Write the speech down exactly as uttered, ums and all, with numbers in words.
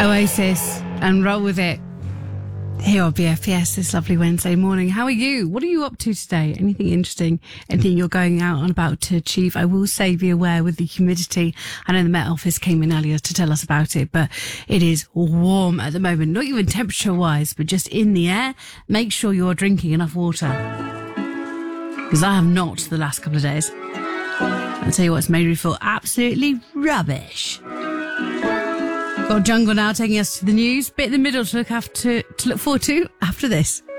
Oasis and Roll With It here on B F P S this lovely Wednesday morning. How are you? What are you up to today? Anything interesting? Anything you're going out and about to achieve? I will say be aware with the humidity. I know the Met Office came in earlier to tell us about it, but it is warm at the moment, not even temperature wise, but just in the air. Make sure you're drinking enough water, because I have not the last couple of days. I'll tell you what's made me feel absolutely rubbish. Got Jungle now taking us to the news. Bit in the middle to look after, to look forward to after this.